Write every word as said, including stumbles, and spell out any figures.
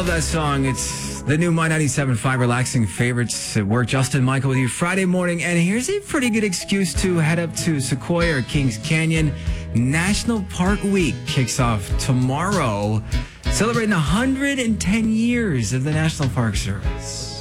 Love that song. It's the new My ninety-seven point five relaxing favorites at work. Justin Michael with you Friday morning. And here's a pretty good excuse to head up to Sequoia or Kings Canyon. National Park Week kicks off tomorrow, celebrating one hundred ten years of the National Park Service.